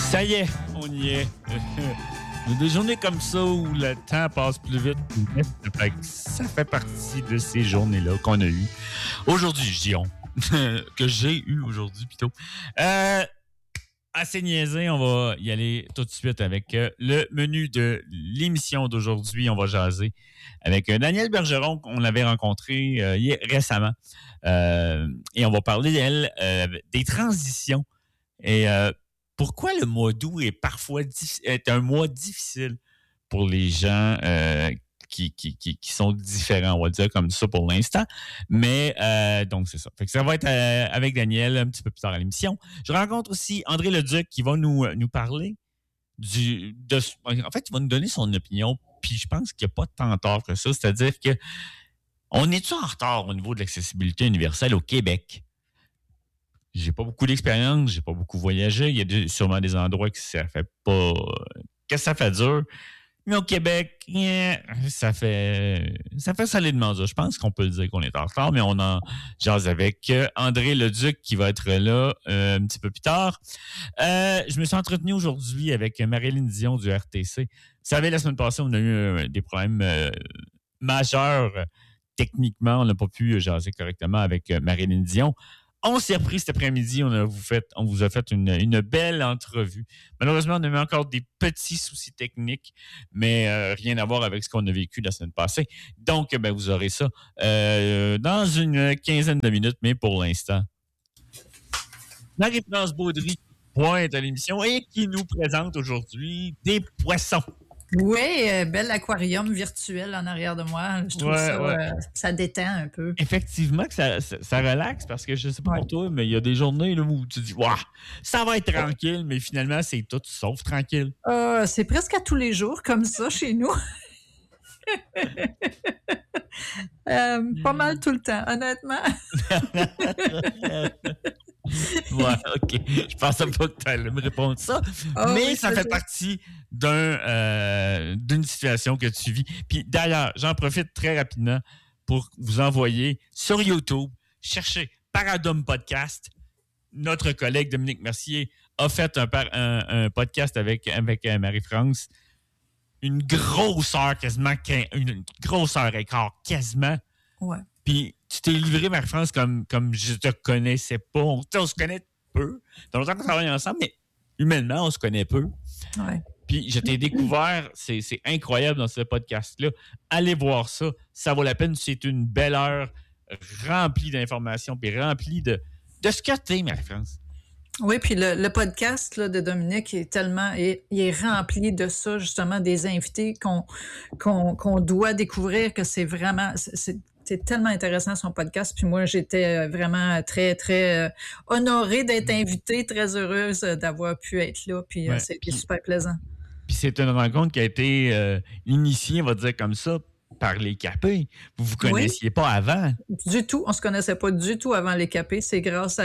Ça y est, on y est. Des journées comme ça où le temps passe plus vite, ça fait partie de ces journées-là qu'on a eues. Aujourd'hui, je dis on. Que j'ai eu aujourd'hui, plutôt. Assez niaisé, on va y aller tout de suite avec le menu de l'émission d'aujourd'hui. On va jaser avec Danielle Bergeron, qu'on avait rencontré récemment. Et on va parler d'elle, des transitions. Et pourquoi le mois d'août est parfois est un mois difficile pour les gens qui sont différents, on va dire comme ça pour l'instant. Mais donc, c'est ça. Fait que ça va être avec Daniel un petit peu plus tard à l'émission. Je rencontre aussi André Leduc qui va nous parler en fait, il va nous donner son opinion. Puis je pense qu'il n'y a pas tant tort que ça. C'est-à-dire que on est-tu en retard au niveau de l'accessibilité universelle au Québec? J'ai pas beaucoup d'expérience, j'ai pas beaucoup voyagé. Il y a sûrement des endroits que ça fait pas... que ça fait dur. Mais au Québec, ça fait solidement dur. Je pense qu'on peut le dire qu'on est en retard, mais on en jase avec André Leduc qui va être là un petit peu plus tard. Je me suis entretenu aujourd'hui avec Marilyn Dion du RTC. Vous savez, la semaine passée, on a eu des problèmes majeurs. Techniquement, on n'a pas pu jaser correctement avec Marilyn Dion. On s'est repris cet après-midi, on vous a fait une belle entrevue. Malheureusement, on a eu encore des petits soucis techniques, mais rien à voir avec ce qu'on a vécu la semaine passée. Donc, vous aurez ça dans une quinzaine de minutes, mais pour l'instant. Marie-France Baudry pointe à l'émission et qui nous présente aujourd'hui des poissons. Oui, bel aquarium virtuel en arrière de moi. Je trouve ça détend un peu. Effectivement, que ça relaxe parce que je sais pas pour toi, mais il y a des journées là, où tu dis waouh, ça va être tranquille, mais finalement, c'est tout sauf tranquille. C'est presque à tous les jours comme ça chez nous. Pas mal tout le temps, honnêtement. Ouais, OK. Je pensais pas que tu allais me répondre ça. Mais oui, ça fait partie d'une situation que tu vis. Puis d'ailleurs, j'en profite très rapidement pour vous envoyer sur YouTube, cherchez Paradum Podcast. Notre collègue Dominique Mercier a fait un podcast avec Marie-France. Une grosseur quasiment, une grosseur écart quasiment. Ouais. Puis tu t'es livré, Marie-France, comme je te connaissais pas. On se connaît peu. Dans longtemps qu'on travaille ensemble, mais humainement, on se connaît peu. Ouais. Puis je t'ai découvert, c'est incroyable dans ce podcast-là. Allez voir ça. Ça vaut la peine. C'est une belle heure remplie d'informations puis remplie de ce que t'es, Marie-France. Oui, puis le podcast là, de Dominique est tellement... Il est rempli de ça, justement, des invités qu'on doit découvrir, que c'est vraiment... C'est tellement intéressant son podcast. Puis moi, j'étais vraiment très, très honorée d'être invitée, très heureuse d'avoir pu être là. Puis c'était super plaisant. Puis c'est une rencontre qui a été initiée, on va dire comme ça, par les Capés. Vous vous connaissiez pas avant? Du tout. On se connaissait pas du tout avant les Capés. C'est grâce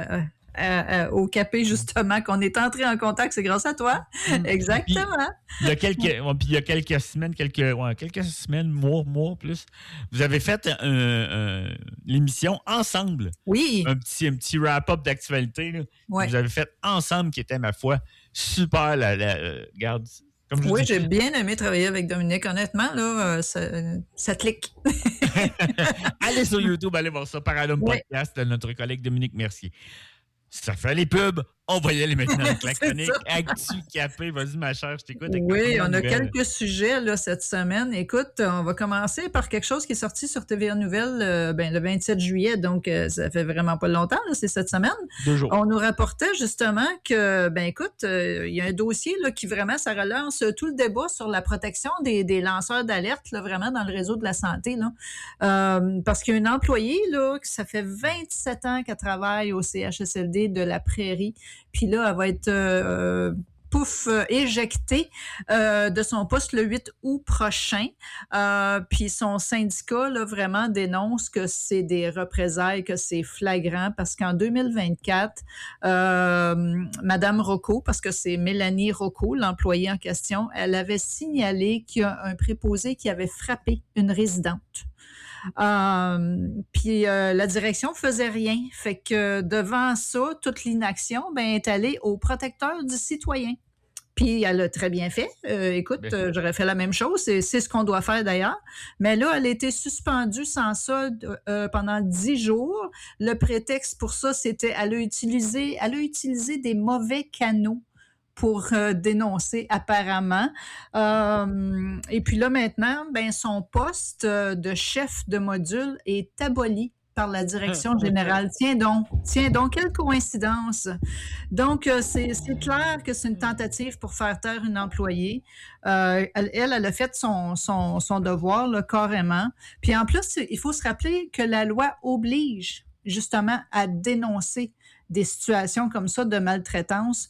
au Capé, justement, qu'on est entré en contact. C'est grâce à toi. Exactement. Puis, il y a quelques semaines, mois plus, vous avez fait l'émission ensemble. Oui. Un petit wrap-up d'actualité. Là, que vous avez fait ensemble, qui était, ma foi, super. Regarde, oui, j'ai bien aimé travailler avec Dominique. Honnêtement, là, ça clique. Allez sur YouTube, allez voir ça. Paradum Podcast de notre collègue Dominique Mercier. Ça fait les pubs. On va y aller maintenant avec la chronique Actu Capé. Vas-y, ma chère, je t'écoute. Oui, on a quelques sujets là, cette semaine. Écoute, on va commencer par quelque chose qui est sorti sur TVA Nouvelles le 27 juillet. Donc, ça fait vraiment pas longtemps. Là, c'est cette semaine. 2 jours. On nous rapportait justement que, il y a un dossier là, qui vraiment, ça relance tout le débat sur la protection des lanceurs d'alerte, là, vraiment dans le réseau de la santé. Là. Parce qu'il y a une employée, là, que ça fait 27 ans qu'elle travaille au CHSLD de la Prairie. Puis là, elle va être éjectée de son poste le 8 août prochain. Puis son syndicat, là, vraiment dénonce que c'est des représailles, que c'est flagrant, parce qu'en 2024, Madame Rocco, parce que c'est Mélanie Rocco, l'employée en question, elle avait signalé qu'il y a un préposé qui avait frappé une résidente. Puis la direction faisait rien. Fait que devant ça, toute l'inaction est allée au protecteur du citoyen. Puis elle a très bien fait. Écoute, j'aurais fait la même chose. C'est ce qu'on doit faire d'ailleurs. Mais là, elle a été suspendue sans solde pendant 10 jours. Le prétexte pour ça, c'était elle a utilisé des mauvais canaux pour dénoncer apparemment. Et puis là, maintenant, son poste de chef de module est aboli par la direction générale. Tiens donc, quelle coïncidence. Donc, c'est clair que c'est une tentative pour faire taire une employée. Elle a fait son devoir, là, carrément. Puis en plus, il faut se rappeler que la loi oblige justement à dénoncer des situations comme ça de maltraitance.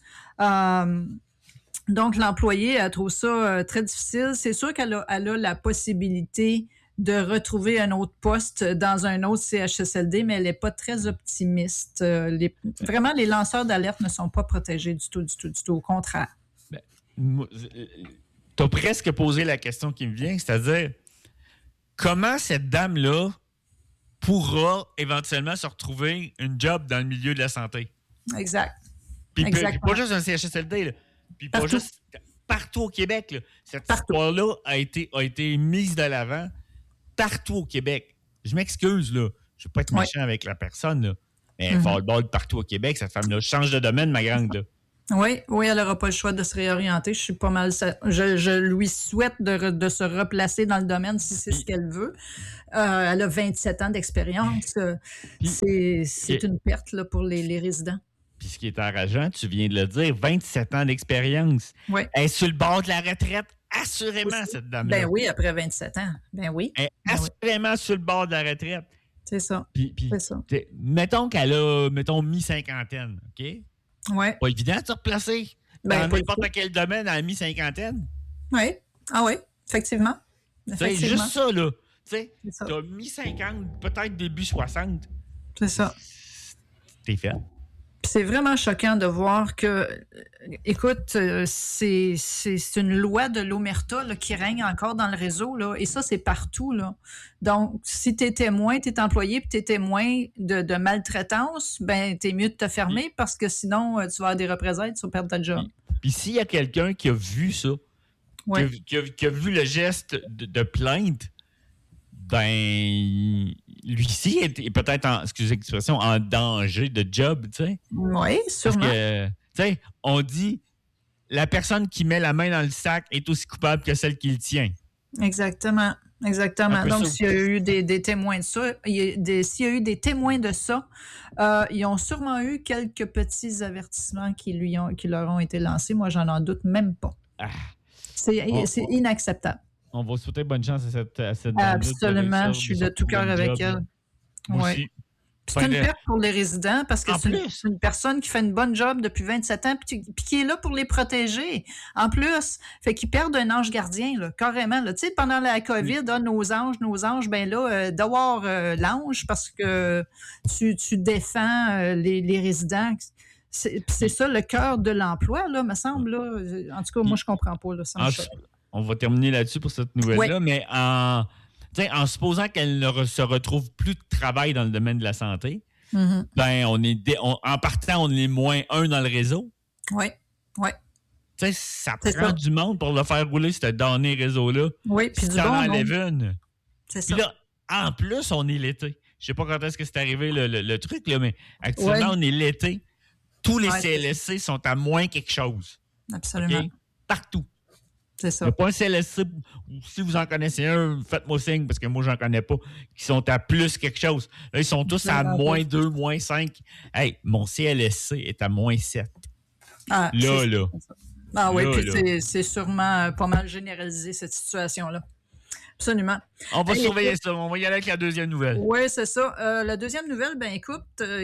Donc, l'employée, elle trouve ça très difficile. C'est sûr qu'elle a la possibilité de retrouver un autre poste dans un autre CHSLD, mais elle n'est pas très optimiste. Vraiment, les lanceurs d'alerte ne sont pas protégés du tout, au contraire. Tu as presque posé la question qui me vient, c'est-à-dire, comment cette dame-là pourra éventuellement se retrouver une job dans le milieu de la santé? Exact. Puis pas juste un CHSLD, là. Puis pas juste partout au Québec. Là. Cette histoire-là a été mise de l'avant partout au Québec. Je m'excuse, là. Je ne veux pas être méchant avec la personne, là. Mais elle fait le bord partout au Québec, cette femme-là. Change de domaine, ma grande, là. Oui, elle n'aura pas le choix de se réorienter. Je suis pas mal. Je lui souhaite de se replacer dans le domaine si c'est ce qu'elle veut. Elle a 27 ans d'expérience. C'est une perte là, pour les résidents. Puis ce qui est enrageant, tu viens de le dire, 27 ans d'expérience. Oui. Elle est sur le bord de la retraite, assurément, cette dame-là. Ben oui, après 27 ans. Ben oui. Elle est assurément sur le bord de la retraite. C'est ça. Puis, c'est ça. Mettons qu'elle a, mi-cinquantaine, OK? Oui. Pas évident de se replacer dans n'importe quel domaine à la mi-cinquantaine. Oui. Ah oui, effectivement. C'est juste ça, là. Tu sais, t'as mi-50, peut-être début 60. C'est ça. T'es fait. C'est vraiment choquant de voir que, écoute, c'est une loi de l'omerta là, qui règne encore dans le réseau, là, et ça, c'est partout. Là. Donc, si tu es témoin, tu es employé, puis tu es témoin de maltraitance, ben t'es mieux de te fermer parce que sinon, tu vas avoir des représailles, tu vas perdre ta job. Puis s'il y a quelqu'un qui a vu ça, qui a vu le geste de plainte, ben lui-ci est peut-être, excusez l'expression, en danger de job, tu sais. Oui, sûrement. Parce que, tu sais, on dit, la personne qui met la main dans le sac est aussi coupable que celle qui le tient. Exactement. Donc, s'il y a eu des témoins de ça, s'il y a eu des témoins de ça, ils ont sûrement eu quelques petits avertissements qui leur ont été lancés. Moi, j'en doute même pas. C'est inacceptable. On va souhaiter bonne chance à cette dame. Absolument, je suis de tout cœur avec elle. Oui. C'est une perte pour les résidents parce que c'est une personne qui fait une bonne job depuis 27 ans puis qui est là pour les protéger. En plus, fait qu'ils perdent un ange gardien, là, carrément. Tu sais, pendant la COVID, nos anges, ben là, d'avoir l'ange parce que tu défends les résidents. C'est ça le cœur de l'emploi, là, me semble. Là. En tout cas, moi, je comprends pas. Là, on va terminer là-dessus pour cette nouvelle-là, mais en supposant qu'elle ne se retrouve plus de travail dans le domaine de la santé, ben en partant, on est moins un dans le réseau. Oui. Tu sais, ça prend du monde pour le faire rouler, ce damné réseau-là. Oui, puis si du bon enlèves une. C'est ça. Puis là, en plus, on est l'été. Je sais pas quand est-ce que c'est arrivé le truc, là, mais actuellement, on est l'été. Tous les CLSC sont à moins quelque chose. Absolument. Okay? Partout. C'est ça. Il n'y a pas un CLSC, si vous en connaissez un, faites-moi signe, parce que moi, j'en connais pas, qui sont à plus quelque chose. Là, ils sont tous à moins 2, moins 5. Hey, mon CLSC est à moins 7. Ah oui, là, puis c'est sûrement pas mal généralisé, cette situation-là. Absolument. On va surveiller ça. On va y aller avec la deuxième nouvelle. Oui, c'est ça. La deuxième nouvelle, écoute,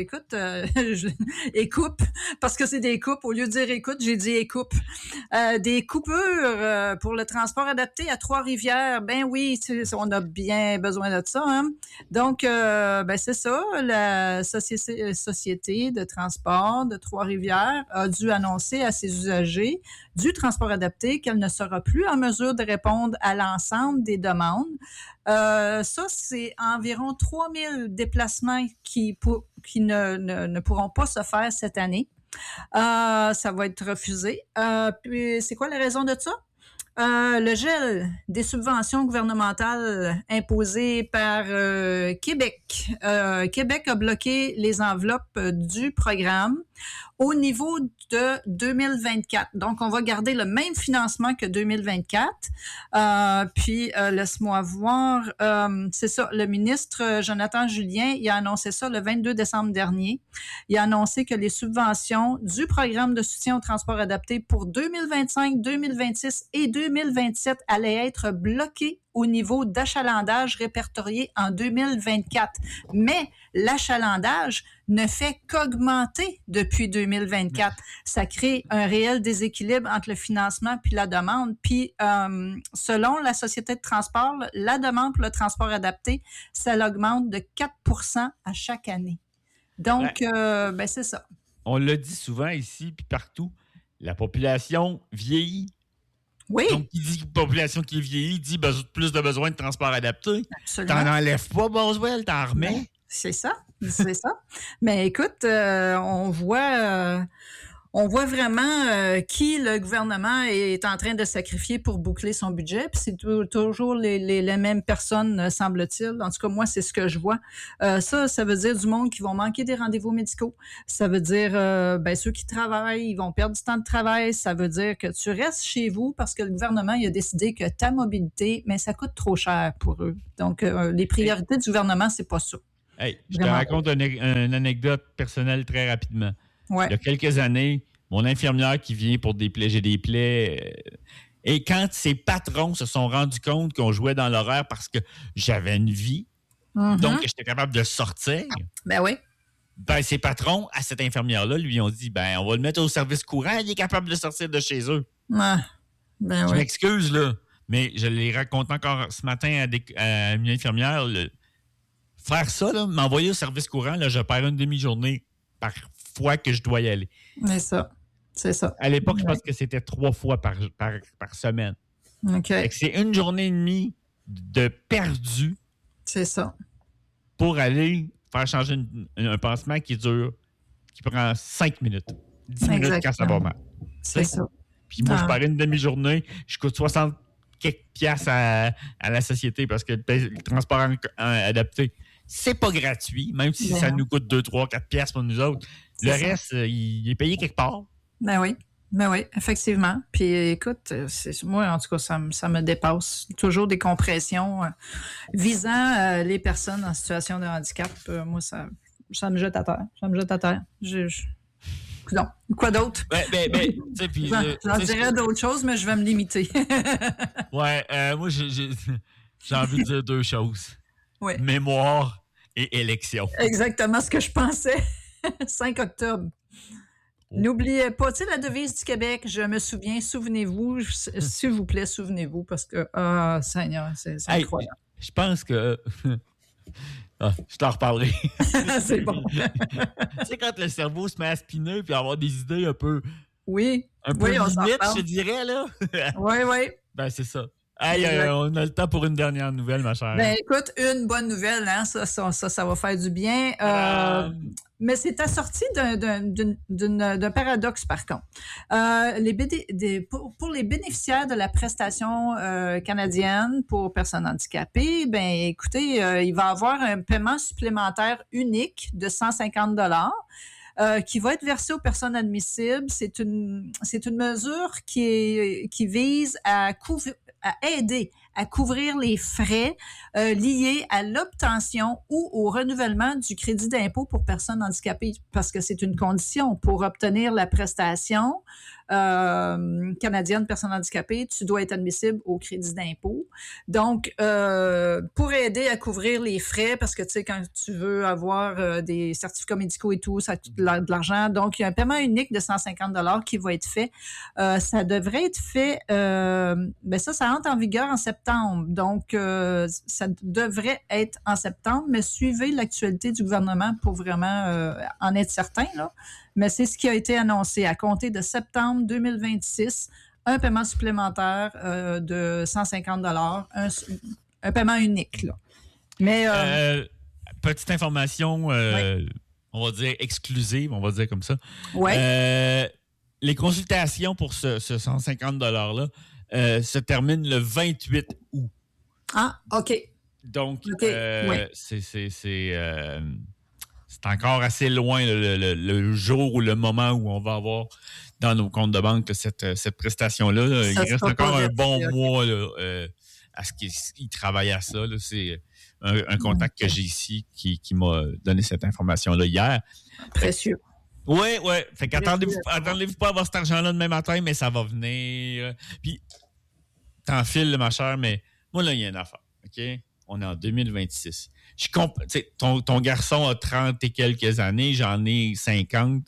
écoute, parce que c'est des coupes. Au lieu de dire écoute, j'ai dit écoute. Des coupures pour le transport adapté à Trois-Rivières. Ben oui, on a bien besoin de ça. Hein? Donc, c'est ça. La société de transport de Trois-Rivières a dû annoncer à ses usagers du transport adapté qu'elle ne sera plus en mesure de répondre à l'ensemble des demandes Ça, c'est environ 3000 déplacements qui ne pourront pas se faire cette année. Ça va être refusé. Puis, c'est quoi la raison de ça? Le gel des subventions gouvernementales imposées par Québec. Québec a bloqué les enveloppes du programme au niveau de 2024. Donc, on va garder le même financement que 2024. Puis, laisse-moi voir. C'est ça, le ministre Jonathan Julien, il a annoncé ça le 22 décembre dernier. Il a annoncé que les subventions du programme de soutien au transport adapté pour 2025, 2026 et 2027 allaient être bloquées au niveau d'achalandage répertorié en 2024. Mais l'achalandage ne fait qu'augmenter depuis 2024. Ça crée un réel déséquilibre entre le financement puis la demande. Puis, selon la Société de transport, la demande pour le transport adapté, ça l'augmente de 4% à chaque année. Donc, c'est ça. On le dit souvent ici puis partout, la population vieillit. Oui. Donc, qui dit population qui vieillit, dit plus de besoin de transport adapté. Absolument. T'en enlèves pas, Boswell, t'en remets. Ouais, c'est ça. Mais écoute, on voit vraiment qui le gouvernement est en train de sacrifier pour boucler son budget. Puis c'est toujours les mêmes personnes, semble-t-il. En tout cas, moi, c'est ce que je vois. Ça veut dire du monde qui vont manquer des rendez-vous médicaux. Ça veut dire ceux qui travaillent, ils vont perdre du temps de travail. Ça veut dire que tu restes chez vous parce que le gouvernement il a décidé que ta mobilité, mais ça coûte trop cher pour eux. Donc, les priorités du gouvernement, c'est pas ça. Hey, je te raconte une anecdote personnelle très rapidement. Ouais. Il y a quelques années, mon infirmière qui vient pour des plaies, j'ai des plaies. Et quand ses patrons se sont rendus compte qu'on jouait dans l'horaire parce que j'avais une vie, donc j'étais capable de sortir. Ben oui. Ben, ses patrons, à cette infirmière-là, lui ont dit on va le mettre au service courant, il est capable de sortir de chez eux. Je m'excuse, là, mais je l'ai raconté encore ce matin à une infirmière. Faire ça, là, m'envoyer au service courant, là, je perds une demi-journée par fois que je dois y aller. C'est ça. À l'époque, je pense que c'était 3 fois par semaine. OK. C'est une journée et demie de perdu. C'est ça. Pour aller faire changer un pansement qui prend 5 minutes. 10 minutes quand ça va mal. C'est ça. Puis moi, je perds une demi-journée, je coûte 60 quelques piastres à la société parce que le transport adapté, c'est pas gratuit, même si ça nous coûte 2, 3, 4 piastres pour nous autres. Le reste, il est payé quelque part. Ben oui, effectivement. Puis écoute, moi, en tout cas, ça me dépasse. Toujours des compressions visant les personnes en situation de handicap. Moi, ça me jette à terre. Non. Quoi d'autre? J'en dirais d'autres choses, mais je vais me limiter. Moi, j'ai envie de dire 2 choses. Ouais. Mémoire et élection. Exactement ce que je pensais. 5 octobre. N'oubliez pas, tu sais, la devise du Québec, je me souviens, souvenez-vous, s'il vous plaît, souvenez-vous, parce que, Seigneur, c'est incroyable. Je pense que... je t'en reparlerai. C'est bon. Tu sais, quand le cerveau se met à spinner puis avoir des idées un peu... Oui. Un peu limite, je dirais, là. Oui. Ben, c'est ça. Hey, on a le temps pour une dernière nouvelle, ma chère. Ben, écoute, une bonne nouvelle, hein, ça va faire du bien. Mais c'est assorti d'un paradoxe, par contre. Pour les bénéficiaires de la prestation canadienne pour personnes handicapées, ben, écoutez, il va y avoir un paiement supplémentaire unique de 150 $. Qui va être versé aux personnes admissibles. C'est une mesure qui vise à aider à couvrir les frais liés à l'obtention ou au renouvellement du crédit d'impôt pour personnes handicapées, parce que c'est une condition pour obtenir la prestation canadienne personnes handicapées, tu dois être admissible au crédit d'impôt. Donc, pour aider à couvrir les frais, parce que tu sais, quand tu veux avoir des certificats médicaux et tout, ça coûte de l'argent. Donc, il y a un paiement unique de 150 $ qui va être fait. Ça devrait être fait, ça entre en vigueur en septembre. Donc, ça devrait être en septembre, mais suivez l'actualité du gouvernement pour vraiment en être certain, là. Mais c'est ce qui a été annoncé. À compter de septembre 2026, un paiement supplémentaire de 150 $, un paiement unique, là. Mais... petite information, on va dire exclusive, on va dire comme ça. Ouais. Les consultations pour ce 150 $-là se terminent le 28 août. Ah, OK. Donc, ouais. c'est encore assez loin le jour ou le moment où on va avoir dans nos comptes de banque cette prestation-là. Il reste encore un bon mois là, à ce qu'il travaille à ça. Là. C'est un contact que j'ai ici qui m'a donné cette information-là hier. Précieux. Oui. Fait qu'attendez-vous pas à avoir cet argent-là demain matin, mais ça va venir. Puis, t'enfiles, ma chère, mais moi, là, il y a une affaire. OK? On est en 2026. Ton garçon a 30 et quelques années, j'en ai 50.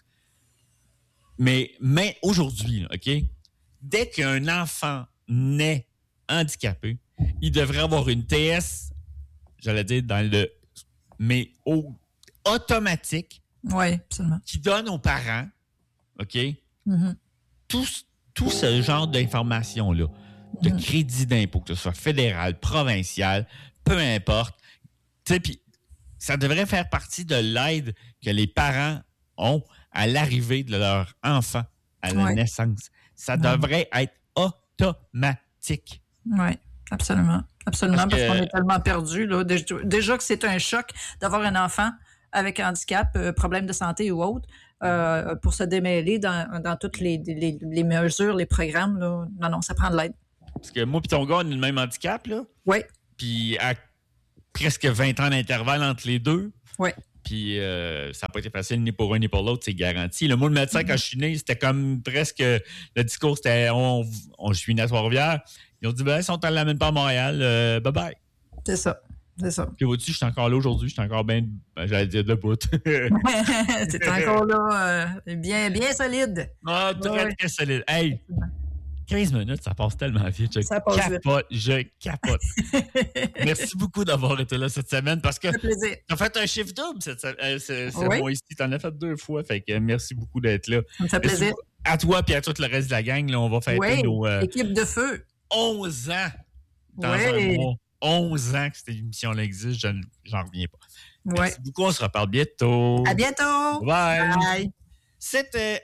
Mais aujourd'hui, OK? Dès qu'un enfant naît handicapé, il devrait avoir une TS, j'allais dire, mais automatique. Oui, absolument. Qui donne aux parents, OK? Mm-hmm. Tout ce genre d'informations-là, de crédit d'impôt, que ce soit fédéral, provincial, peu importe. Tu sais, puis ça devrait faire partie de l'aide que les parents ont à l'arrivée de leur enfant à la naissance. Ça devrait être automatique. Oui, absolument. Absolument, parce qu'on est tellement perdus. Là. Déjà que c'est un choc d'avoir un enfant avec handicap, problème de santé ou autre, pour se démêler dans toutes les mesures, les programmes. Là. Non, ça prend de l'aide. Parce que moi et ton gars, on a le même handicap, là. Oui. Puis à presque 20 ans d'intervalle entre les deux. Oui. Puis ça n'a pas été facile ni pour un ni pour l'autre, c'est garanti. Le mot de médecin, quand je suis né, c'était comme presque... Le discours, c'était je suis né à Trois-Rivières. Ils ont dit, si on ne l'amène pas à Montréal, bye-bye. C'est ça. Puis vois-tu, je suis encore là aujourd'hui, je suis encore bien, j'allais dire debout. T'es encore là, bien solide. Ah, très solide. Hey, 15 minutes, ça passe tellement vite. Je capote. Merci beaucoup d'avoir été là cette semaine parce que tu as fait un chiffre double ce mois-ci. Tu en as fait 2 fois. Fait que merci beaucoup d'être là. Ça me fait plaisir. À toi et à tout le reste de la gang, là, on va fêter nos... équipe de feu. 11 ans dans un mois. 11 ans que cette émission-là existe. J'en reviens pas. Merci beaucoup. On se reparle bientôt. À bientôt. Bye. C'était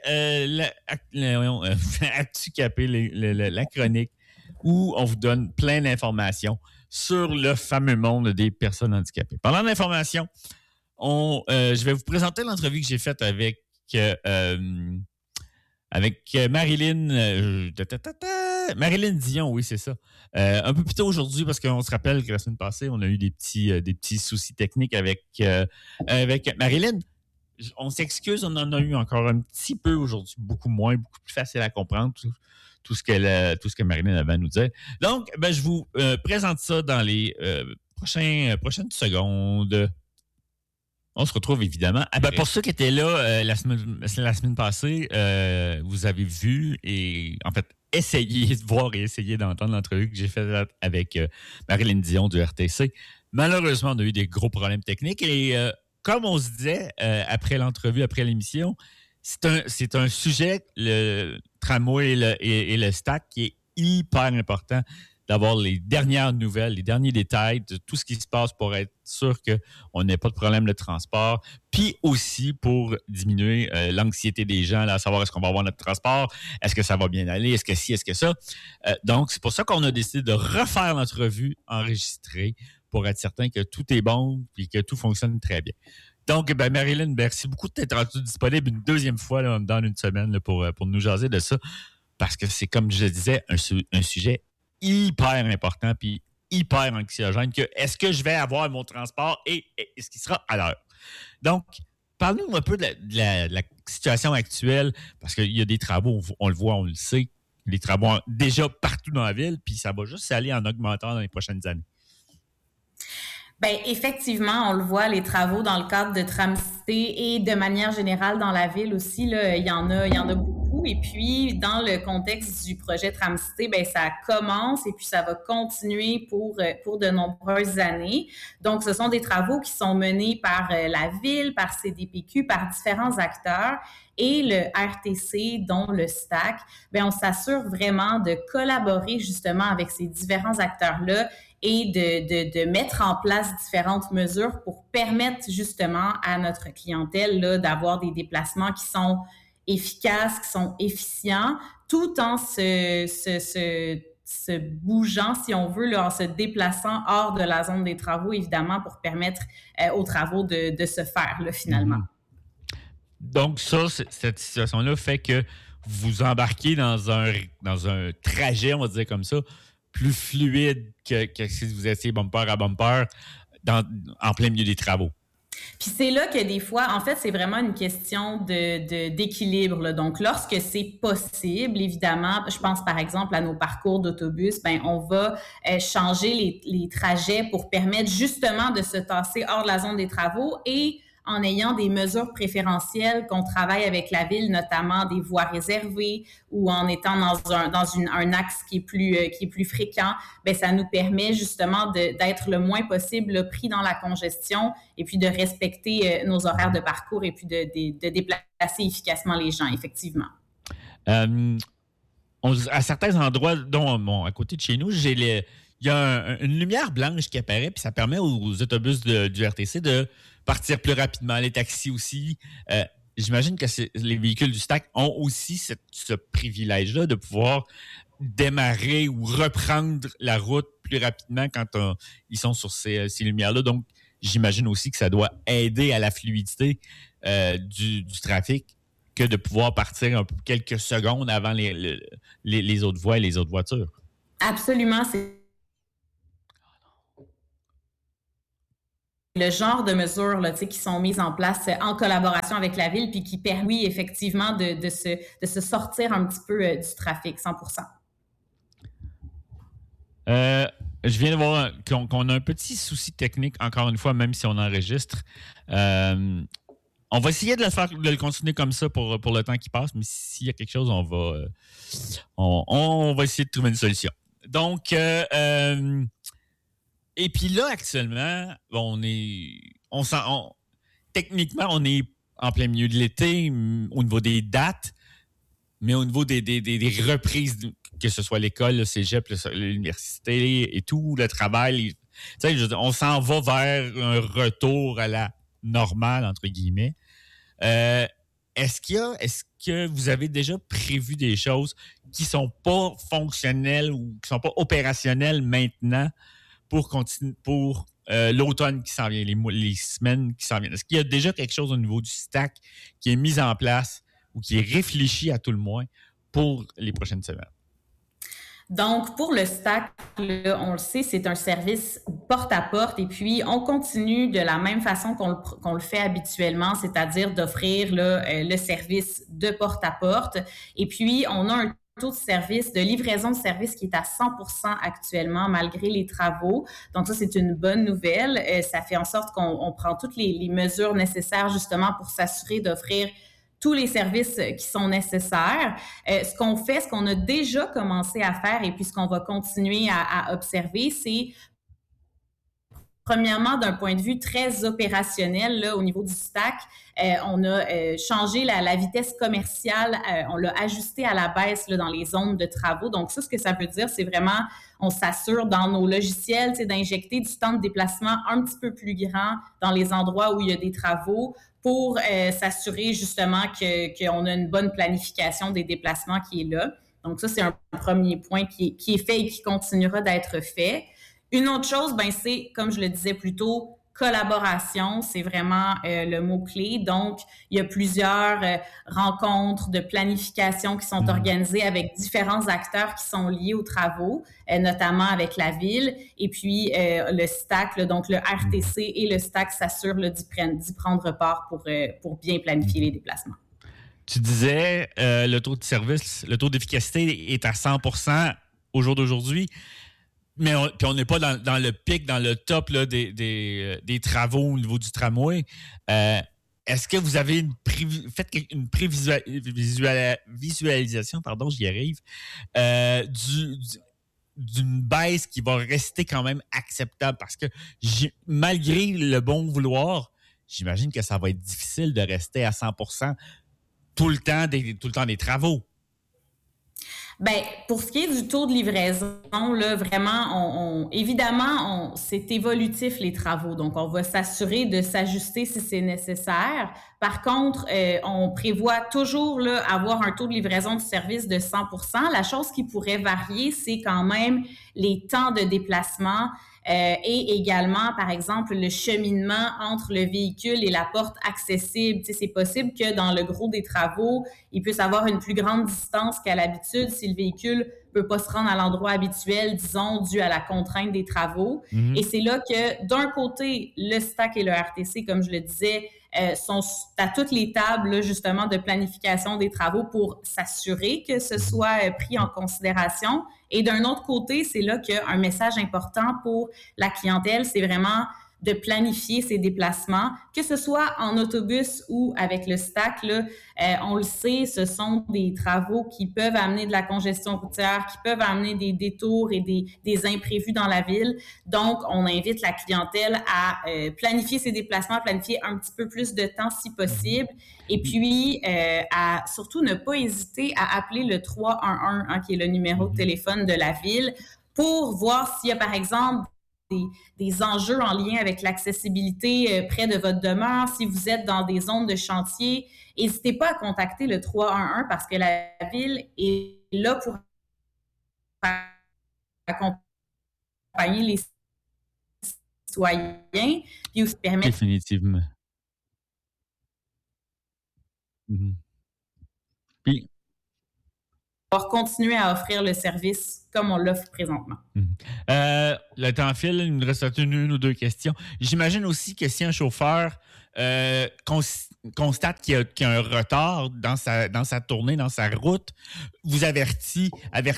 Actu Capé, la chronique où on vous donne plein d'informations sur le fameux monde des personnes handicapées. Parlant d'informations, je vais vous présenter l'entrevue que j'ai faite avec Marilyn. Marilyn Dion, oui, c'est ça. Un peu plus tôt aujourd'hui, parce qu'on se rappelle que la semaine passée, on a eu des petits soucis techniques avec Marilyn. On s'excuse, on en a eu encore un petit peu aujourd'hui, beaucoup moins, beaucoup plus facile à comprendre, tout ce que Marilyn avait à nous dire. Donc, je vous présente ça dans les prochaines secondes. On se retrouve évidemment. Pour ceux qui étaient là la semaine passée, vous avez vu et en fait essayé de voir et essayé d'entendre l'entrevue que j'ai faite avec Marilyn Dion du RTC. Malheureusement, on a eu des gros problèmes techniques et comme on se disait après l'entrevue, après l'émission, c'est un sujet, le tramway et le stack, qui est hyper important d'avoir les dernières nouvelles, les derniers détails de tout ce qui se passe pour être sûr qu'on n'ait pas de problème de transport, puis aussi pour diminuer l'anxiété des gens, là, à savoir est-ce qu'on va avoir notre transport, est-ce que ça va bien aller, est-ce que ci, est-ce que ça. Donc, c'est pour ça qu'on a décidé de refaire l'entrevue enregistrée pour être certain que tout est bon et que tout fonctionne très bien. Donc, Marilyn, merci beaucoup de t'être rendue disponible une deuxième fois là, dans une semaine là, pour nous jaser de ça, parce que c'est, comme je disais, un sujet hyper important puis hyper anxiogène que est-ce que je vais avoir mon transport et est-ce qu'il sera à l'heure? Donc, parle-nous un peu de la situation actuelle, parce qu'il y a des travaux, on le voit, on le sait, les travaux déjà partout dans la ville, puis ça va juste aller en augmentant dans les prochaines années. Bien, effectivement, on le voit, les travaux dans le cadre de Tramcité et de manière générale dans la ville aussi, là, il y en a beaucoup. Et puis, dans le contexte du projet Tramcité, bien, ça commence et puis ça va continuer pour de nombreuses années. Donc, ce sont des travaux qui sont menés par la ville, par CDPQ, par différents acteurs. Et le RTC, dont le STAC, bien, on s'assure vraiment de collaborer justement avec ces différents acteurs-là et de mettre en place différentes mesures pour permettre justement à notre clientèle là, d'avoir des déplacements qui sont efficaces, qui sont efficients, tout en se bougeant, si on veut, là, en se déplaçant hors de la zone des travaux, évidemment, pour permettre aux travaux de se faire, là, finalement. Donc, cette situation-là fait que vous embarquez dans un trajet, on va dire comme ça, plus fluide que si vous étiez bumper à bumper en plein milieu des travaux. Puis c'est là que des fois, en fait, c'est vraiment une question d'équilibre, là. Donc, lorsque c'est possible, évidemment, je pense par exemple à nos parcours d'autobus, ben on va changer les trajets pour permettre justement de se tasser hors de la zone des travaux et en ayant des mesures préférentielles qu'on travaille avec la ville, notamment des voies réservées ou en étant dans un axe qui est plus fréquent, ben ça nous permet justement d'être le moins possible là, pris dans la congestion et puis de respecter nos horaires de parcours et puis de déplacer efficacement les gens, effectivement. À certains endroits, dont à côté de chez nous, il y a une lumière blanche qui apparaît, puis ça permet aux autobus du RTC de partir plus rapidement, les taxis aussi. J'imagine que les véhicules du STAC ont aussi ce privilège-là de pouvoir démarrer ou reprendre la route plus rapidement quand ils sont sur ces lumières-là. Donc, j'imagine aussi que ça doit aider à la fluidité du trafic que de pouvoir partir quelques secondes avant les autres voies et les autres voitures. Absolument, c'est le genre de mesures là, qui sont mises en place en collaboration avec la ville puis qui permettent effectivement de se sortir un petit peu du trafic, 100%. Je viens de voir qu'on a un petit souci technique, encore une fois, même si on enregistre. On va essayer de le continuer comme ça pour le temps qui passe, mais s'il y a quelque chose, on va essayer de trouver une solution. Donc, et puis là, actuellement, techniquement, on est en plein milieu de l'été au niveau des dates, mais au niveau des reprises, que ce soit l'école, le cégep, l'université et tout, le travail, on s'en va vers un retour à la normale, entre guillemets. Est-ce que vous avez déjà prévu des choses qui sont pas fonctionnelles ou qui sont pas opérationnelles maintenant pour l'automne qui s'en vient, les semaines qui s'en viennent? Est-ce qu'il y a déjà quelque chose au niveau du STAC qui est mis en place ou qui est réfléchi à tout le moins pour les prochaines semaines? Donc, pour le STAC, là, on le sait, c'est un service porte-à-porte et puis on continue de la même façon qu'on le fait habituellement, c'est-à-dire d'offrir là, le service de porte-à-porte. Et puis, on a un taux de service, de livraison de service qui est à 100% actuellement, malgré les travaux. Donc, ça, c'est une bonne nouvelle. Ça fait en sorte qu'on prend toutes les mesures nécessaires justement pour s'assurer d'offrir tous les services qui sont nécessaires. Ce qu'on a déjà commencé à faire et puis ce qu'on va continuer à observer, c'est premièrement, d'un point de vue très opérationnel, là, au niveau du STAC, on a changé la vitesse commerciale, on l'a ajusté à la baisse là, dans les zones de travaux. Donc, ça, ce que ça veut dire, c'est vraiment, on s'assure dans nos logiciels d'injecter du temps de déplacement un petit peu plus grand dans les endroits où il y a des travaux pour s'assurer justement qu'on a une bonne planification des déplacements qui est là. Donc, ça, c'est un premier point qui est fait et qui continuera d'être fait. Une autre chose, ben c'est, comme je le disais plus tôt, collaboration, c'est vraiment le mot-clé. Donc, il y a plusieurs rencontres de planification qui sont organisées avec différents acteurs qui sont liés aux travaux, notamment avec la ville. Et puis, le STAC, là, donc le RTC et le STAC s'assurent d'y prendre part pour bien planifier les déplacements. Tu disais, le taux de service, le taux d'efficacité est à 100% au jour d'aujourd'hui. Mais on n'est pas dans le pic, dans le top là, des travaux au niveau du tramway. Est-ce que vous avez fait une visualisation, pardon, j'y arrive, d'une baisse qui va rester quand même acceptable? Parce que malgré le bon vouloir, j'imagine que ça va être difficile de rester à 100% tout le temps des travaux. Ben, pour ce qui est du taux de livraison, là, vraiment, évidemment, c'est évolutif les travaux. Donc, on va s'assurer de s'ajuster si c'est nécessaire. Par contre, on prévoit toujours là, avoir un taux de livraison du service de 100%. La chose qui pourrait varier, c'est quand même les temps de déplacement. Et également, par exemple, le cheminement entre le véhicule et la porte accessible. Tu sais, c'est possible que dans le gros des travaux, il puisse avoir une plus grande distance qu'à l'habitude si le véhicule peut pas se rendre à l'endroit habituel, disons, dû à la contrainte des travaux. Et c'est là que, d'un côté, le STAC et le RTC, comme je le disais, sont à toutes les tables, là, justement, de planification des travaux pour s'assurer que ce soit pris en considération. Et d'un autre côté, c'est là qu'un message important pour la clientèle, c'est vraiment de planifier ses déplacements, que ce soit en autobus ou avec le STAC. Là, on le sait, ce sont des travaux qui peuvent amener de la congestion routière, qui peuvent amener des détours et des imprévus dans la ville. Donc, on invite la clientèle à planifier ses déplacements, à planifier un petit peu plus de temps si possible. Et puis, à surtout ne pas hésiter à appeler le 311, hein, qui est le numéro de téléphone de la ville, pour voir s'il y a, par exemple, des enjeux en lien avec l'accessibilité près de votre demeure. Si vous êtes dans des zones de chantier, n'hésitez pas à contacter le 311 parce que la ville est là pour accompagner les citoyens et aussi permettre... Définitivement. Puis... pour continuer à offrir le service comme on l'offre présentement. Le temps file, il nous reste une ou deux questions. J'imagine aussi que si un chauffeur constate qu'il y a un retard dans sa tournée, dans sa route, vous avertit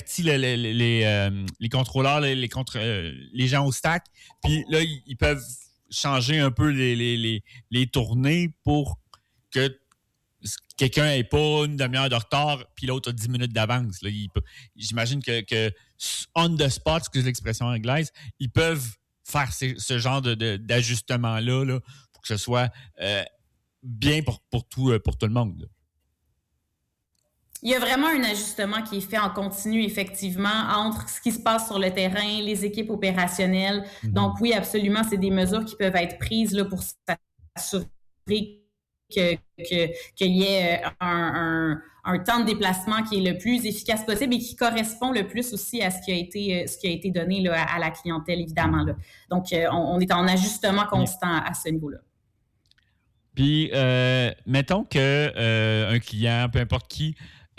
les contrôleurs, les gens au STAC, puis là, ils peuvent changer un peu les tournées pour que quelqu'un n'ait pas une demi-heure de retard, puis l'autre a 10 minutes d'avance. Là, j'imagine que on the spot, excuse l'expression anglaise, ils peuvent faire ce genre d'ajustement-là là, pour que ce soit bien pour tout le monde. Là. Il y a vraiment un ajustement qui est fait en continu, effectivement, entre ce qui se passe sur le terrain, les équipes opérationnelles. Donc oui, absolument, c'est des mesures qui peuvent être prises là, pour s'assurer qu'il y ait un temps de déplacement qui est le plus efficace possible et qui correspond le plus aussi à ce qui a été donné là, à la clientèle, évidemment. Là. Donc, on est en ajustement constant à ce niveau-là. Puis, mettons qu'un client, peu importe qui,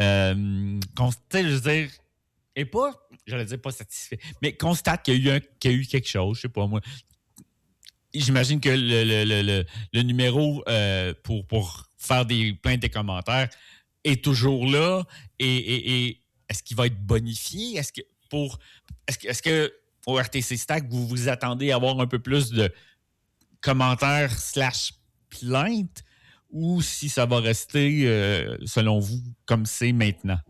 pas satisfait, mais constate qu'il y a eu quelque chose, je sais pas moi. J'imagine que le numéro pour faire des plaintes et commentaires est toujours là. Et est-ce qu'il va être bonifié? Est-ce que au RTC STAC, vous vous attendez à avoir un peu plus de commentaires / plaintes? Ou si ça va rester, selon vous, comme c'est maintenant?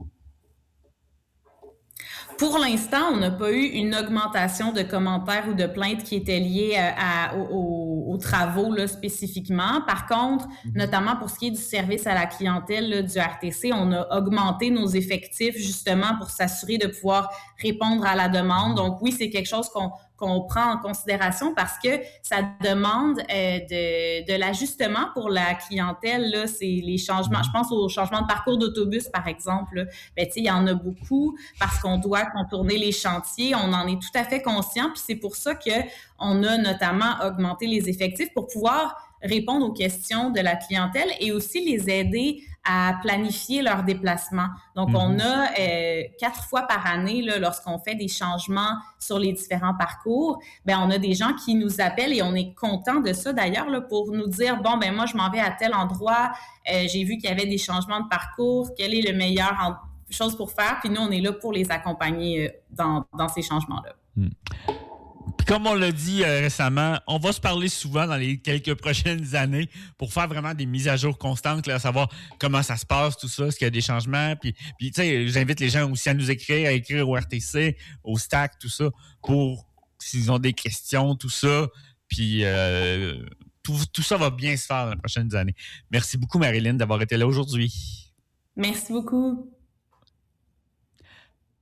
Pour l'instant, on n'a pas eu une augmentation de commentaires ou de plaintes qui étaient liées aux travaux là, spécifiquement. Par contre, notamment pour ce qui est du service à la clientèle là, du RTC, on a augmenté nos effectifs justement pour s'assurer de pouvoir répondre à la demande. Donc oui, c'est quelque chose qu'on prend en considération parce que ça demande de l'ajustement pour la clientèle. Là, c'est les changements. Je pense aux changements de parcours d'autobus, par exemple. Là. Ben, tu sais, il y en a beaucoup parce qu'on doit contourner les chantiers. On en est tout à fait conscient. Puis c'est pour ça qu'on a notamment augmenté les effectifs pour pouvoir répondre aux questions de la clientèle et aussi les aider à planifier leurs déplacements. Donc, on a 4 fois par année, là, lorsqu'on fait des changements sur les différents parcours, ben on a des gens qui nous appellent et on est content de ça d'ailleurs là, pour nous dire, bon, ben moi, je m'en vais à tel endroit, j'ai vu qu'il y avait des changements de parcours, quel est le meilleur chose pour faire? Puis nous, on est là pour les accompagner dans ces changements-là. Puis comme on l'a dit récemment, on va se parler souvent dans les quelques prochaines années pour faire vraiment des mises à jour constantes, là, à savoir comment ça se passe, tout ça, est-ce qu'il y a des changements. Puis tu sais, j'invite les gens aussi à nous écrire, au RTC, au STAC, tout ça, pour s'ils ont des questions, tout ça. Puis tout ça va bien se faire dans les prochaines années. Merci beaucoup, Marilyn, d'avoir été là aujourd'hui. Merci beaucoup.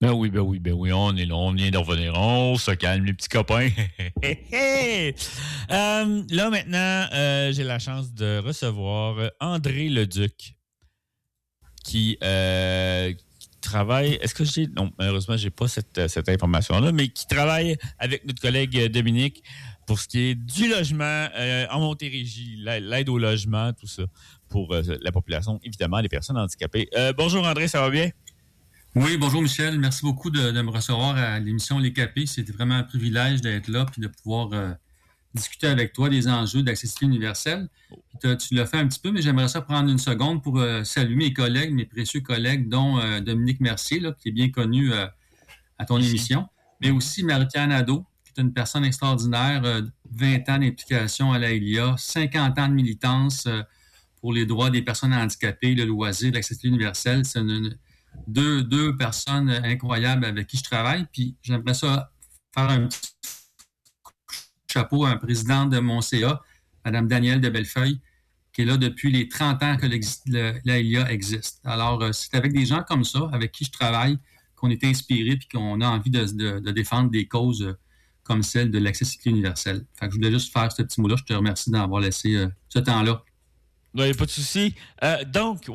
Ben oui, on est là, on vient de revenir, on se calme, les petits copains. Là, maintenant, j'ai la chance de recevoir André Leduc, qui travaille... Est-ce que j'ai... Non, malheureusement, j'ai pas cette information-là, mais qui travaille avec notre collègue Dominique pour ce qui est du logement en Montérégie, l'aide au logement, tout ça, pour la population, évidemment, les personnes handicapées. Bonjour André, ça va bien? Oui, bonjour Michel. Merci beaucoup de me recevoir à l'émission Les Capés. C'était vraiment un privilège d'être là et de pouvoir discuter avec toi des enjeux d'accessibilité universelle. Tu l'as fait un petit peu, mais j'aimerais ça prendre une seconde pour saluer mes collègues, mes précieux collègues, dont Dominique Mercier, là, qui est bien connu à ton émission, mais aussi Marie-Pierre Nadeau, qui est une personne extraordinaire, 20 ans d'implication à l'AILIA, 50 ans de militance pour les droits des personnes handicapées, le loisir, l'accessibilité universelle. C'est deux personnes incroyables avec qui je travaille. Puis j'aimerais ça faire un petit chapeau à un président de mon CA, Mme Danielle de Bellefeuille, qui est là depuis les 30 ans que l'AILIA existe. Alors, c'est avec des gens comme ça, avec qui je travaille, qu'on est inspiré puis qu'on a envie de défendre des causes comme celle de l'accessibilité universelle. Fait que je voulais juste faire ce petit mot-là. Je te remercie d'avoir laissé ce temps-là. Il n'y a pas de souci. Donc,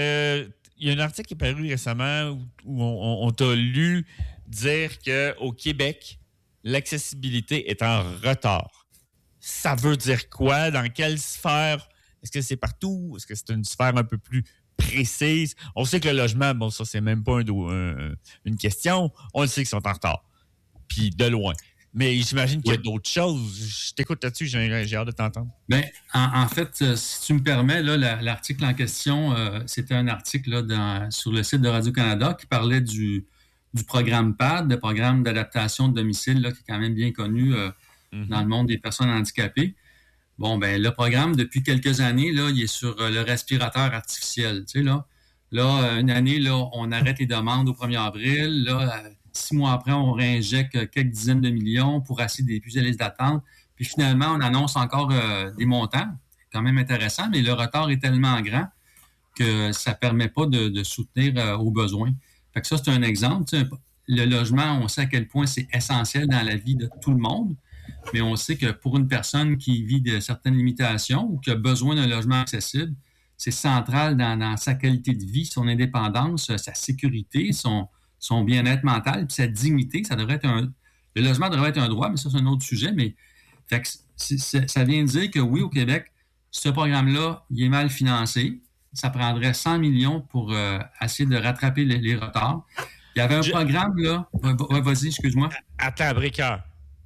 il y a un article qui est paru récemment où on t'a lu dire qu'au Québec, l'accessibilité est en retard. Ça veut dire quoi? Dans quelle sphère? Est-ce que c'est partout? Est-ce que c'est une sphère un peu plus précise? On sait que le logement, bon, ça, c'est même pas une question. On le sait qu'ils sont en retard. Puis de loin. Mais j'imagine qu'il y a d'autres choses. Je t'écoute là-dessus, j'ai hâte de t'entendre. Bien, en fait, si tu me permets, là, l'article en question, c'était un article là, sur le site de Radio-Canada qui parlait du programme PAD, le programme d'adaptation de domicile, là, qui est quand même bien connu dans le monde des personnes handicapées. Bon, ben le programme, depuis quelques années, là, il est sur le respirateur artificiel. Tu sais, là, une année, là, on arrête les demandes au 1er avril. Là, 6 mois après, on réinjecte quelques dizaines de millions pour essayer d'épuiser les listes d'attente. Puis finalement, on annonce encore des montants, quand même intéressant, mais le retard est tellement grand que ça ne permet pas de soutenir aux besoins. Fait que ça, c'est un exemple. Tu sais, le logement, on sait à quel point c'est essentiel dans la vie de tout le monde, mais on sait que pour une personne qui vit de certaines limitations ou qui a besoin d'un logement accessible, c'est central dans sa qualité de vie, son indépendance, sa sécurité, son bien-être mental, puis sa dignité. Ça devrait être le logement devrait être un droit, mais ça, c'est un autre sujet. Mais fait que ça vient dire que oui, au Québec, ce programme-là, il est mal financé. Ça prendrait 100 millions pour essayer de rattraper les retards. Il y avait un programme, là. Vas-y, excuse-moi. Attends, Briqueur.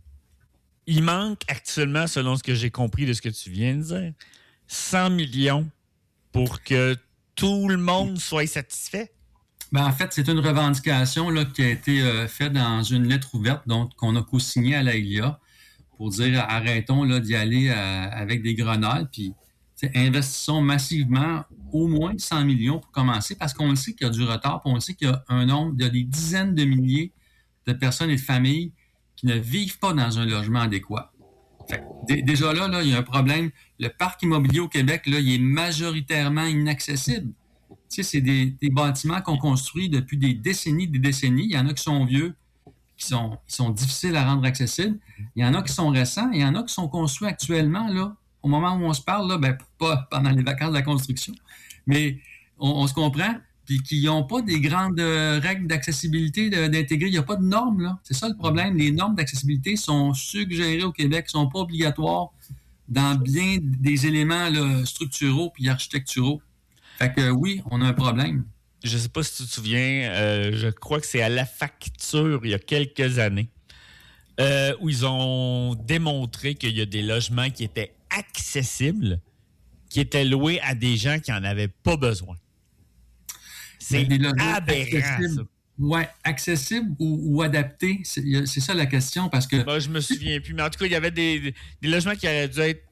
Il manque actuellement, selon ce que j'ai compris de ce que tu viens de dire, 100 millions pour que tout le monde soit satisfait? Ben, en fait, c'est une revendication là, qui a été faite dans une lettre ouverte qu'on a co-signée à l'AILIA pour dire arrêtons là, d'y aller avec des grenades, puis investissons massivement au moins 100 millions pour commencer, parce qu'on le sait qu'il y a du retard, puis on le sait qu'il y a des dizaines de milliers de personnes et de familles qui ne vivent pas dans un logement adéquat. Fait que, déjà là, il y a un problème. Le parc immobilier au Québec, là, il est majoritairement inaccessible. Tu sais, c'est des bâtiments qu'on construit depuis des décennies. Il y en a qui sont vieux, qui sont difficiles à rendre accessibles. Il y en a qui sont récents. Il y en a qui sont construits actuellement, là, au moment où on se parle, là, ben, pas pendant les vacances de la construction. Mais on se comprend. Puis qui n'ont pas des grandes règles d'accessibilité d'intégrer. Il n'y a pas de normes, là. C'est ça le problème. Les normes d'accessibilité sont suggérées au Québec, ne sont pas obligatoires dans bien des éléments là, structuraux puis architecturaux. Fait que oui, on a un problème. Je ne sais pas si tu te souviens, je crois que c'est à La Facture, il y a quelques années, où ils ont démontré qu'il y a des logements qui étaient accessibles, qui étaient loués à des gens qui n'en avaient pas besoin. C'est aberrant, ça. Oui, accessible ou adapté, c'est ça la question, parce que... Ben, je me souviens plus, mais en tout cas, il y avait des logements qui auraient dû être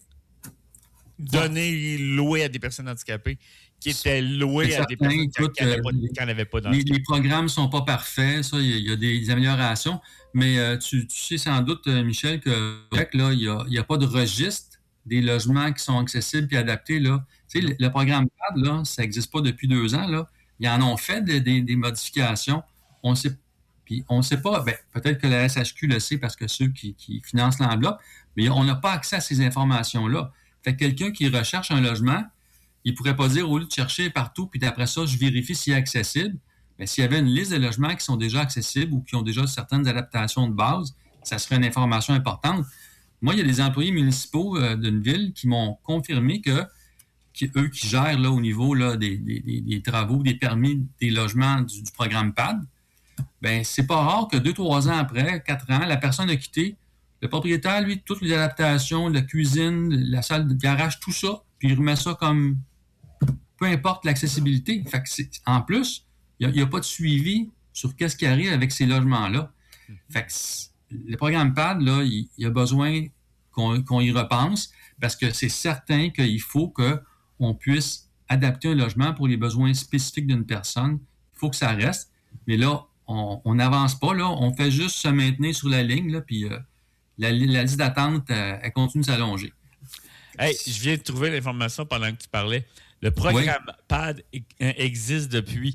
donnés, loués à des personnes handicapées, qui étaient loués à des personnes qui n'en avaient pas dans les programmes ne sont pas parfaits, ça, il y a des améliorations, mais tu sais sans doute, Michel, que là, il n'y a pas de registre des logements qui sont accessibles et adaptés. Là. Tu sais, le programme PAD, là, ça n'existe pas depuis 2 ans, là. Ils en ont fait des modifications. On sait, Puis on ne sait pas, peut-être que la SHQ le sait parce que ceux qui financent l'enveloppe, mais on n'a pas accès à ces informations-là. Fait que quelqu'un qui recherche un logement, il ne pourrait pas dire, au lieu de chercher partout, puis après ça, je vérifie s'il est accessible. Mais s'il y avait une liste de logements qui sont déjà accessibles ou qui ont déjà certaines adaptations de base, ça serait une information importante. Moi, il y a des employés municipaux d'une ville qui m'ont confirmé eux qui gèrent là, au niveau là, des travaux, des permis, des logements du programme PAD, c'est pas rare que 2-3 ans après, 4 ans, la personne a quitté. Le propriétaire, lui, toutes les adaptations, la cuisine, la salle de garage, tout ça, puis il remet ça comme peu importe l'accessibilité. Fait que en plus, il n'y a pas de suivi sur qu'est-ce qui arrive avec ces logements-là. Fait que le programme PAD, là, il y a besoin qu'on y repense parce que c'est certain qu'il faut qu'on puisse adapter un logement pour les besoins spécifiques d'une personne. Il faut que ça reste. Mais là, on n'avance pas. Là, on fait juste se maintenir sur la ligne, là, puis la liste d'attente, elle continue de s'allonger. Hey, je viens de trouver l'information pendant que tu parlais. Le programme PAD existe depuis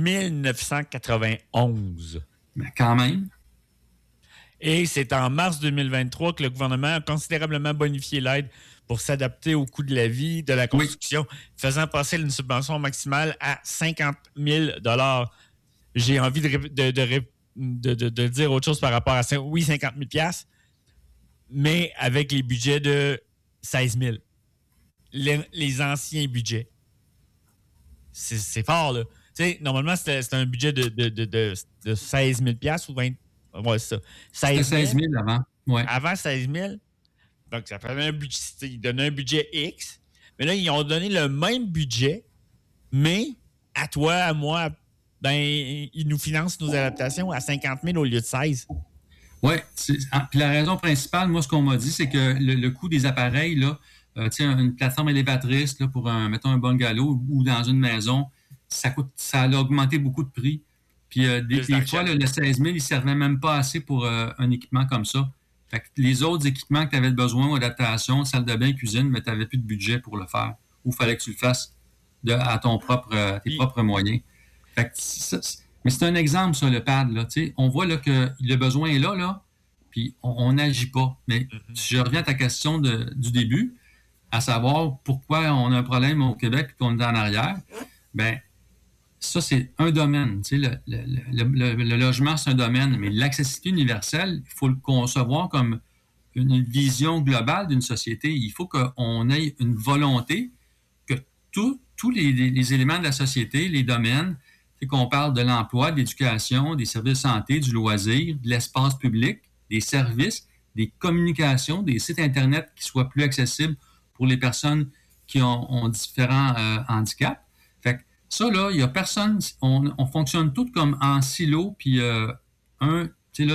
1991. Mais quand même. Et c'est en mars 2023 que le gouvernement a considérablement bonifié l'aide pour s'adapter au coût de la vie, de la construction, faisant passer une subvention maximale à 50 000 $. J'ai envie de dire autre chose par rapport à ça. Oui, 50 000 $, mais avec les budgets de 16 000 $. Les anciens budgets. C'est fort, là. Tu sais, normalement, c'était un budget de 16 000 $ ou 20 000. Ouais, c'est ça. 16 000 avant. Ouais. Avant 16 000. Donc, ça prenait un budget. Ils donnaient un budget X. Mais là, ils ont donné le même budget, mais à toi, à moi, ils nous financent nos adaptations à 50 000 au lieu de 16. Oui. Puis la raison principale, moi, ce qu'on m'a dit, c'est que le coût des appareils, là, une plateforme élévatrice là, pour mettons un bungalow ou dans une maison, ça a augmenté beaucoup de prix. Puis des fois, là, le 16 000, il ne servait même pas assez pour un équipement comme ça. Fait que les autres équipements que tu avais besoin, ou adaptation, salle de bain, cuisine, mais tu n'avais plus de budget pour le faire. Ou il fallait que tu le fasses à tes propres moyens. Fait que mais c'est un exemple, ça, le PAD. Là, on voit là, que le besoin est là, puis on n'agit pas. Mais je reviens à ta question du début, à savoir pourquoi on a un problème au Québec et qu'on est en arrière. Ça, c'est un domaine. Le logement, c'est un domaine, mais l'accessibilité universelle, il faut le concevoir comme une vision globale d'une société. Il faut qu'on ait une volonté que tous les éléments de la société, les domaines, qu'on parle de l'emploi, de l'éducation, des services de santé, du loisir, de l'espace public, des services, des communications, des sites Internet qui soient plus accessibles pour les personnes qui ont différents handicaps. Fait que ça, là, il n'y a personne, on fonctionne tous comme en silo, puis un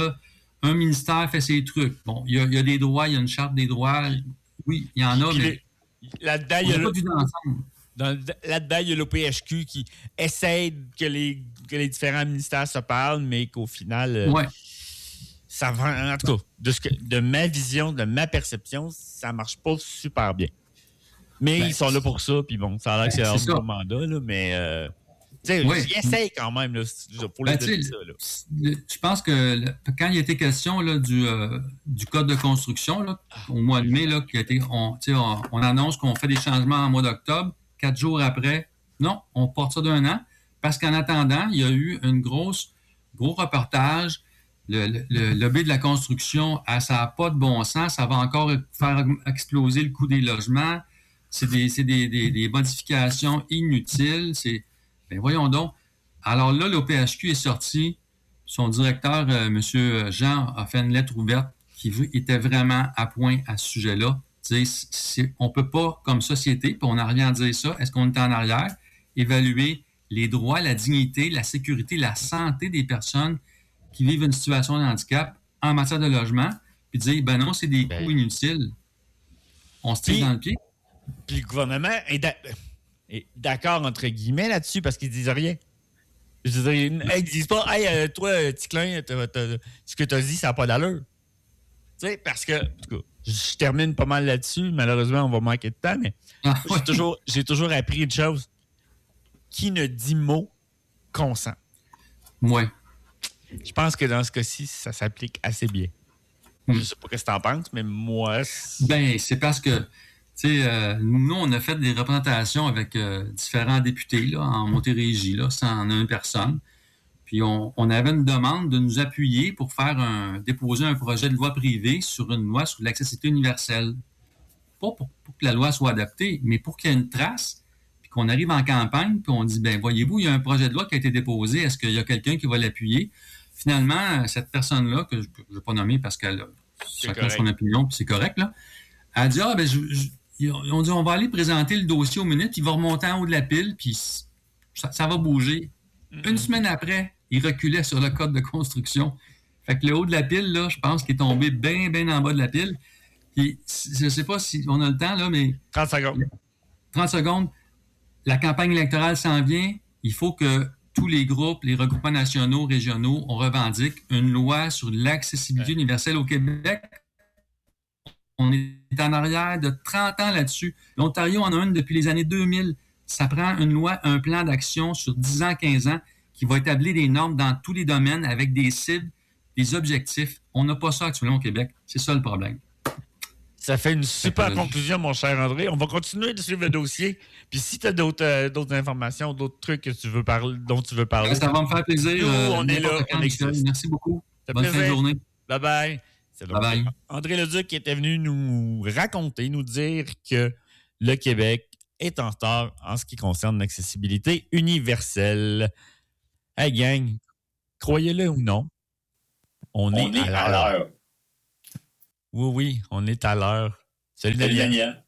ministère fait ses trucs. Bon, il y a des droits, il y a une charte des droits. Oui, il y en a, mais là-dedans, on n'a pas vu d'ensemble. Là-dedans, il y a l'OPHQ qui essaie que les différents ministères se parlent, mais qu'au final, ça va, en tout cas, de ma vision, de ma perception, ça marche pas super bien. Mais ils sont là pour ça, puis bon, ça a l'air que c'est leur nouveau mandat, là, mais ils essayent quand même, là, pour les donner ça. Là. Je pense que quand il était question là, du code de construction, là, au mois de mai, là, on annonce qu'on fait des changements en mois d'octobre. 4 jours après, non, on porte ça d'1 an, parce qu'en attendant, il y a eu gros reportage. Le lobby de la construction, ça n'a pas de bon sens, ça va encore faire exploser le coût des logements. C'est des modifications inutiles. Voyons donc. Alors là, l'OPHQ est sorti. Son directeur, M. Jean, a fait une lettre ouverte qui était vraiment à point à ce sujet-là. On ne peut pas, comme société, puis on n'a rien à dire ça, est-ce qu'on est en arrière, évaluer les droits, la dignité, la sécurité, la santé des personnes qui vivent une situation de handicap en matière de logement, puis dire, non, c'est des coûts inutiles. On se tire dans le pied. Puis le gouvernement est d'accord, entre guillemets, là-dessus, parce qu'ils disent rien. Je veux dire, ils disent pas, hey, toi, Ticlin, ce que tu as dit, ça n'a pas d'allure. Tu sais, parce que, en tout cas, je termine pas mal là-dessus. Malheureusement, on va manquer de temps, mais j'ai toujours appris une chose. Qui ne dit mot consent. Oui. Je pense que dans ce cas-ci, ça s'applique assez bien. Je ne sais pas ce que tu en penses, mais moi... C'est parce que, nous, on a fait des représentations avec différents députés là, en Montérégie, là, 101 personnes. Puis on avait une demande de nous appuyer pour déposer un projet de loi privée sur une loi sur l'accessibilité universelle. Pas pour que la loi soit adaptée, mais pour qu'il y ait une trace, puis qu'on arrive en campagne, puis on dit, voyez-vous, il y a un projet de loi qui a été déposé, est-ce qu'il y a quelqu'un qui va l'appuyer? Finalement, cette personne-là, que je ne vais pas nommer parce qu'elle a chacun son opinion, puis c'est correct, là, elle a dit, on dit, on va aller présenter le dossier aux minutes, il va remonter en haut de la pile, puis ça va bouger. Une semaine après, il reculait sur le code de construction. Fait que le haut de la pile, là, je pense qu'il est tombé bien, bien en bas de la pile. Puis, je ne sais pas si on a le temps, là, mais... 30 secondes. 30 secondes. La campagne électorale s'en vient. Il faut que tous les groupes, les regroupements nationaux, régionaux, on revendique une loi sur l'accessibilité universelle au Québec. On est en arrière de 30 ans là-dessus. L'Ontario en a une depuis les années 2000. Ça prend une loi, un plan d'action sur 10 ans, 15 ans qui va établir des normes dans tous les domaines avec des cibles, des objectifs. On n'a pas ça actuellement au Québec. C'est ça le problème. Ça fait une super conclusion, mon cher André. On va continuer de suivre le dossier. Puis si tu as d'autres informations, d'autres trucs que dont tu veux parler. Ça va me faire plaisir. Nous, on est là. Merci beaucoup. Bonne fin de journée. Bye-bye. C'est Bye-bye. André Leduc qui était venu nous raconter, nous dire que le Québec est en retard en ce qui concerne l'accessibilité universelle. Hey gang, croyez-le ou non, on est à l'heure. Oui, on est à l'heure. Salut Daniel.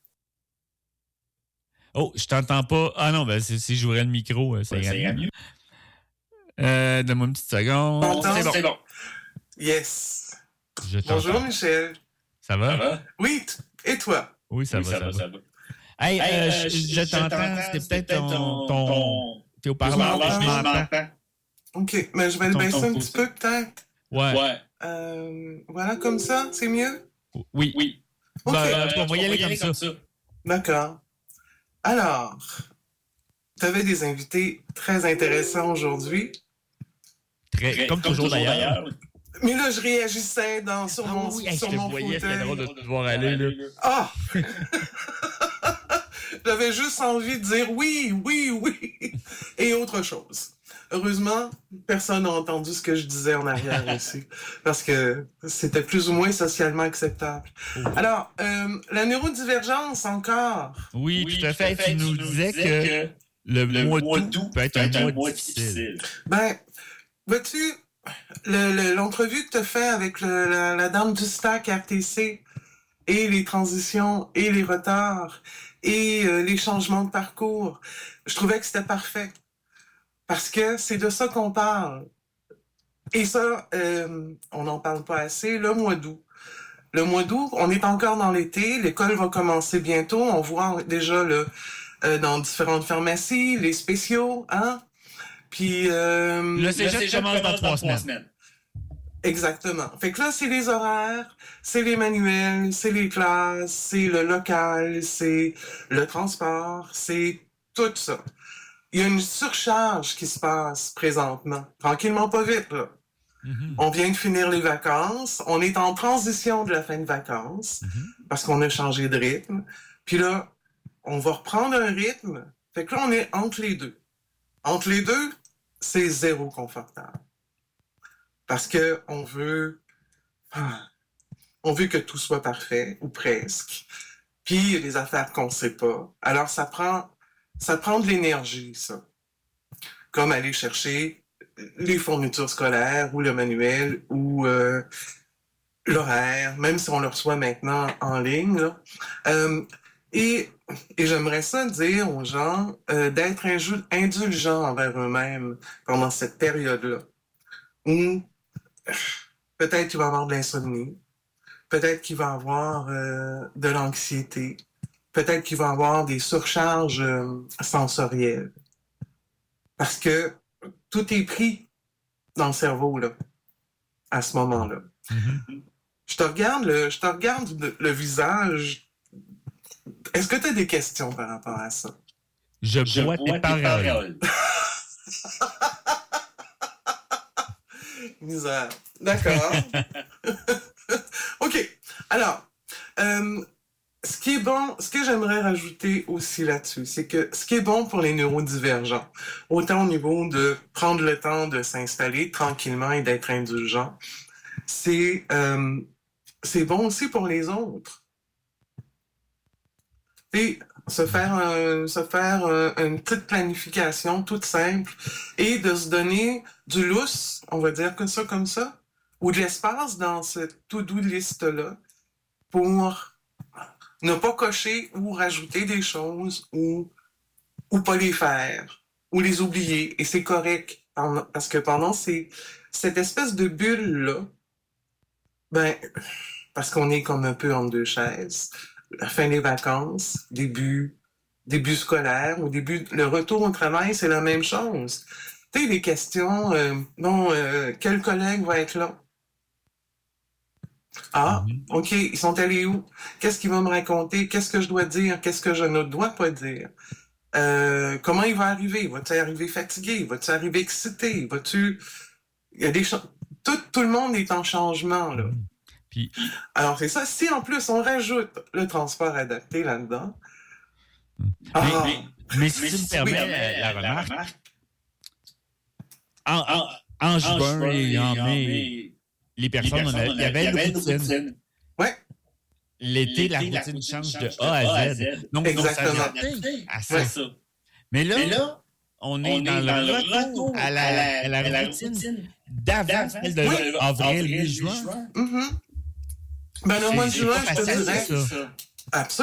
Oh, je t'entends pas. Ah non, si j'ouvrais le micro, ça irait mieux. Donne-moi une petite seconde. C'est bon. Yes. Bonjour Michel. Ça va? Oui, et toi? Oui, ça va. Hey, je t'entends. C'était peut-être ton... T'es au parleur, je m'entends. OK, mais je vais le baisser un petit peu, peut-être. Ouais. Voilà, comme ça, c'est mieux? Oui. OK. On va y aller comme ça. D'accord. Alors, tu avais des invités très intéressants aujourd'hui. Comme toujours d'ailleurs. Mais là, je réagissais sur mon fauteuil. Je te voyais, c'était drôle de te voir aller, là. Ah! J'avais juste envie de dire oui, et autre chose. Heureusement, personne n'a entendu ce que je disais en arrière aussi, parce que c'était plus ou moins socialement acceptable. Alors, la neurodivergence encore. Oui, tout à fait. Tu nous disais que le mois d'août peut être un mois difficile. Vois-tu, l'entrevue que tu as fait avec la dame du STAC RTC et les transitions et les retards et les changements de parcours, je trouvais que c'était parfait. Parce que c'est de ça qu'on parle. Et ça, on n'en parle pas assez, le mois d'août. Le mois d'août, on est encore dans l'été, l'école va commencer bientôt, on voit déjà dans différentes pharmacies, les spéciaux, hein? Puis... le cégep commence dans 3 semaines. Exactement. Fait que là, c'est les horaires, c'est les manuels, c'est les classes, c'est le local, c'est le transport, c'est tout ça. Il y a une surcharge qui se passe présentement. Tranquillement, pas vite, là. Mm-hmm. On vient de finir les vacances. On est en transition de la fin de vacances parce qu'on a changé de rythme. Puis là, on va reprendre un rythme. Fait que là, on est entre les deux. Entre les deux, c'est zéro confortable. Parce que on veut que tout soit parfait, ou presque. Puis, il y a des affaires qu'on sait pas. Alors, ça prend de l'énergie, ça. Comme aller chercher les fournitures scolaires ou le manuel ou l'horaire, même si on le reçoit maintenant en ligne. Là. Et j'aimerais ça dire aux gens d'être indulgents envers eux-mêmes pendant cette période-là. Où peut-être qu'il va y avoir de l'insomnie, peut-être qu'il va y avoir de l'anxiété, peut-être qu'il va y avoir des surcharges sensorielles. Parce que tout est pris dans le cerveau, là, à ce moment-là. Mm-hmm. Je te regarde le visage. Est-ce que tu as des questions par rapport à ça? Je bois tes paroles. Misère. D'accord. OK. Alors, ce qui est bon, ce que j'aimerais rajouter aussi là-dessus, c'est que ce qui est bon pour les neurodivergents, autant au niveau de prendre le temps de s'installer tranquillement et d'être indulgent, c'est bon aussi pour les autres. Et se faire une petite planification toute simple et de se donner du lousse, on va dire que ça comme ça, ou de l'espace dans cette to-do list-là pour ne pas cocher ou rajouter des choses ou pas les faire ou les oublier. Et c'est correct parce que pendant cette espèce de bulle-là, ben, parce qu'on est comme un peu entre deux chaises, la fin des vacances, début scolaire, le retour au travail, c'est la même chose. Tu sais, les questions, quel collègue va être là? Ah, OK, ils sont allés où? Qu'est-ce qu'il va me raconter? Qu'est-ce que je dois dire? Qu'est-ce que je ne dois pas dire? Comment il va arriver? Va-tu arriver fatigué? Va-tu arriver excité? Il y a des choses... Tout le monde est en changement, là. Puis... Alors, c'est ça. Si, en plus, on rajoute le transport adapté là-dedans... Mais si tu me permets la remarque, en juin et en mai, les personnes, il y avait une routine. Ouais. L'été, la routine change de A à Z. Donc, exactement. À ça. Mais là, on est dans le retour à la routine d'avant, celle de avril, mai, juin. Ben, le mois de juin, je te dirais... ça. Absolument.